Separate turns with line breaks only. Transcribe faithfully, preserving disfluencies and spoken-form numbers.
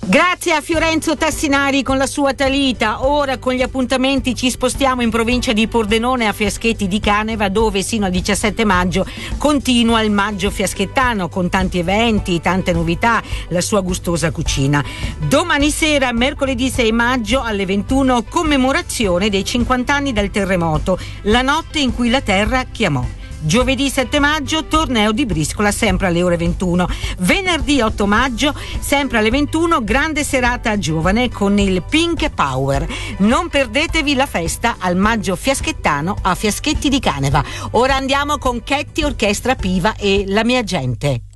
Grazie a Fiorenzo Tassinari con la sua Talita. Ora con gli appuntamenti ci spostiamo in provincia di Pordenone a Fiaschetti di Caneva, dove sino al diciassette maggio continua il Maggio Fiaschettano con tanti eventi, tante novità, la sua gustosa cucina. Domani sera, mercoledì sei maggio alle ventuno, commemorazione dei cinquanta anni del terremoto, la notte in cui la terra chiamò. Giovedì sette maggio, torneo di briscola sempre alle ore ventuno. Venerdì otto maggio, sempre alle ventuno, grande serata giovane con il Pink Power. Non perdetevi la festa al Maggio Fiaschettano a Fiaschetti di Caneva. Ora andiamo con Chetti Orchestra Piva e La mia gente.